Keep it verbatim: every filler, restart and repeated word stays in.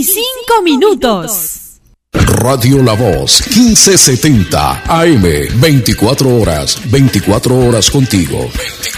cinco minutos. Radio La Voz, quince setenta A M, veinticuatro horas, veinticuatro horas contigo.